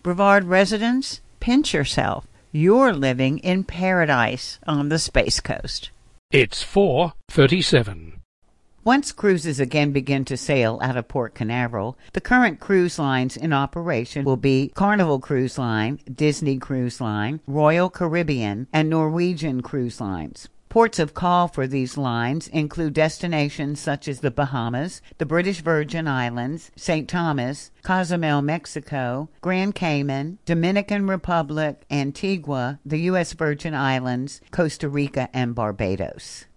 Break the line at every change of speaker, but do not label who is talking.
Brevard residents, pinch yourself. You're living in paradise on the Space Coast.
It's 4:37.
Once cruises again begin to sail out of Port Canaveral, the current cruise lines in operation will be Carnival Cruise Line, Disney Cruise Line, Royal Caribbean, and Norwegian Cruise Lines. Ports of call for these lines include destinations such as the Bahamas, the British Virgin Islands, St. Thomas, Cozumel, Mexico, Grand Cayman, Dominican Republic, Antigua, the U.S. Virgin Islands, Costa Rica, and Barbados.